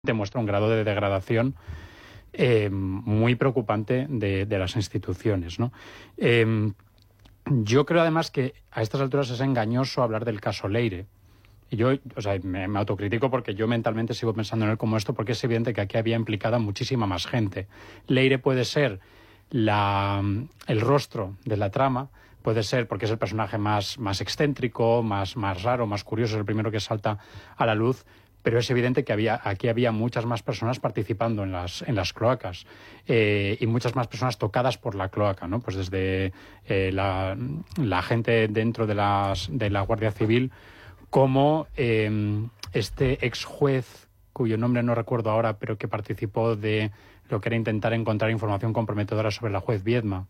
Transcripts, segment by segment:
demuestra un grado de degradación muy preocupante de las instituciones, ¿no? Yo creo además que a estas alturas es engañoso hablar del caso Leire. Y yo, me autocritico porque yo mentalmente sigo pensando en él como esto, porque es evidente que aquí había implicada muchísima más gente. Leire puede ser el rostro de la trama, puede ser porque es el personaje más excéntrico, más raro, más curioso, es el primero que salta a la luz, pero es evidente que aquí había muchas más personas participando en las cloacas y muchas más personas tocadas por la cloaca, ¿no? Pues desde la gente dentro de la Guardia Civil, como este ex juez, cuyo nombre no recuerdo ahora, pero que participó de lo que era intentar encontrar información comprometedora sobre la juez Viedma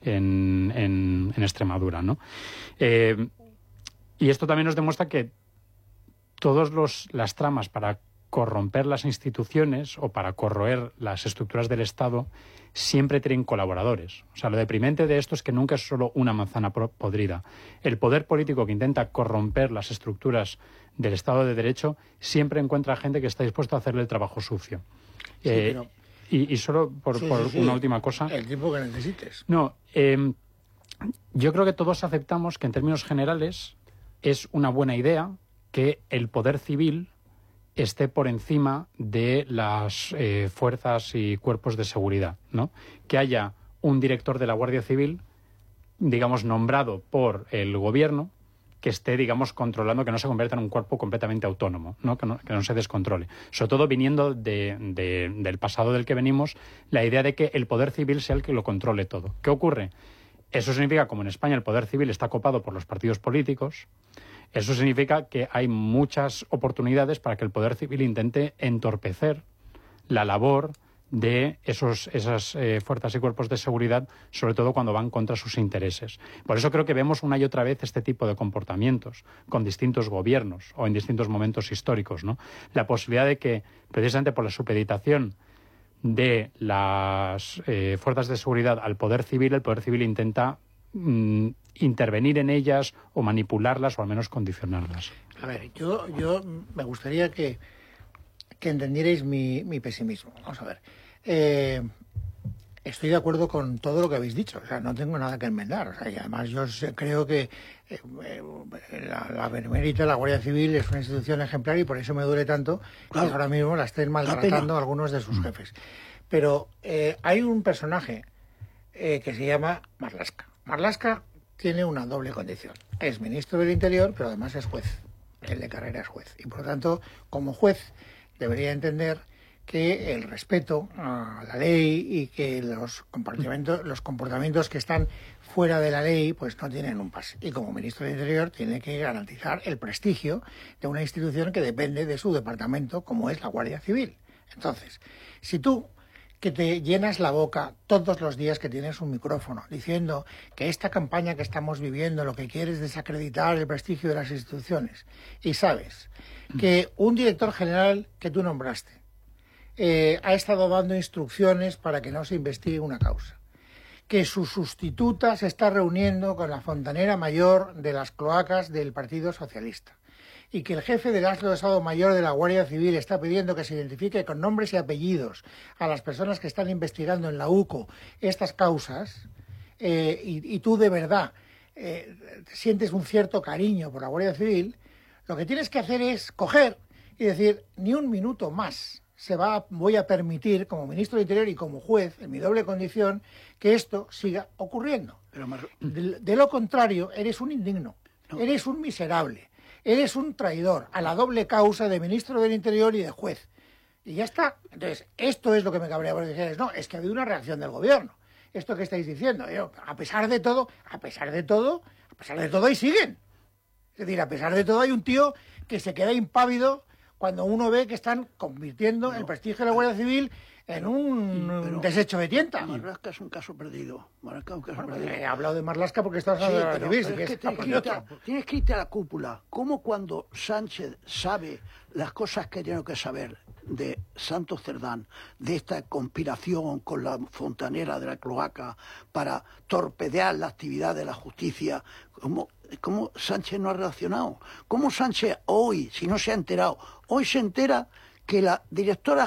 en Extremadura, ¿no? Y esto también nos demuestra que todas las tramas para corromper las instituciones o para corroer las estructuras del Estado siempre tienen colaboradores. O sea, lo deprimente de esto es que nunca es solo una manzana podrida. El poder político que intenta corromper las estructuras del Estado de Derecho siempre encuentra gente que está dispuesta a hacerle el trabajo sucio. Sí, pero... Y solo por una última cosa... El tiempo que necesites. No, yo creo que todos aceptamos que en términos generales es una buena idea que el poder civil esté por encima de las fuerzas y cuerpos de seguridad, ¿no? Que haya un director de la Guardia Civil, digamos, nombrado por el gobierno, que esté, digamos, controlando, que no se convierta en un cuerpo completamente autónomo, ¿no? Que no se descontrole. Sobre todo viniendo del pasado del que venimos, la idea de que el poder civil sea el que lo controle todo. ¿Qué ocurre? Eso significa, como en España el poder civil está copado por los partidos políticos, eso significa que hay muchas oportunidades para que el poder civil intente entorpecer la labor de esas fuerzas y cuerpos de seguridad, sobre todo cuando van contra sus intereses. Por eso creo que vemos una y otra vez este tipo de comportamientos con distintos gobiernos o en distintos momentos históricos, ¿no? La posibilidad de que, precisamente por la supeditación de las fuerzas de seguridad al poder civil, el poder civil intenta intervenir en ellas o manipularlas o al menos condicionarlas. A ver, yo me gustaría que entendierais mi pesimismo. Vamos a ver. Estoy de acuerdo con todo lo que habéis dicho. O sea, no tengo nada que enmendar. O sea, y además yo creo que la Benemérita, la Guardia Civil, es una institución ejemplar y por eso me duele tanto que ahora mismo la estén maltratando algunos de sus jefes. Pero hay un personaje que se llama Marlaska. Marlaska tiene una doble condición. Es ministro del Interior, pero además es juez. Él de carrera es juez. Y por lo tanto, como juez, debería entender que el respeto a la ley y que los comportamientos que están fuera de la ley pues no tienen un pase. Y como ministro del Interior tiene que garantizar el prestigio de una institución que depende de su departamento, como es la Guardia Civil. Entonces, si tú que te llenas la boca todos los días que tienes un micrófono diciendo que esta campaña que estamos viviendo lo que quiere es desacreditar el prestigio de las instituciones y sabes que un director general que tú nombraste ha estado dando instrucciones para que no se investigue una causa, que su sustituta se está reuniendo con la fontanera mayor de las cloacas del Partido Socialista y que el jefe del Alto de Estado Mayor de la Guardia Civil está pidiendo que se identifique con nombres y apellidos a las personas que están investigando en la UCO estas causas, y tú de verdad sientes un cierto cariño por la Guardia Civil, lo que tienes que hacer es coger y decir, ni un minuto más voy a permitir, como ministro de Interior y como juez, en mi doble condición, que esto siga ocurriendo. Pero de lo contrario, eres un indigno, eres un miserable. Eres un traidor a la doble causa de ministro del Interior y de juez. Y ya está. Entonces, esto es lo que me cabrea, porque dices, no, es que ha habido una reacción del gobierno. Esto que estáis diciendo, a pesar de todo, y siguen. Es decir, a pesar de todo hay un tío que se queda impávido cuando uno ve que están convirtiendo el prestigio de la Guardia Civil en un desecho de tienta. Marlaska es un caso perdido. He hablado de Marlaska porque estás hablando de la Guardia Civil. Tienes que irte a la cúpula. ¿Cómo cuando Sánchez sabe las cosas que tiene que saber de Santos Cerdán, de esta conspiración con la fontanera de la cloaca para torpedear la actividad de la justicia, ¿cómo Sánchez no ha reaccionado? ¿Cómo Sánchez hoy, si no se ha enterado, hoy se entera que la directora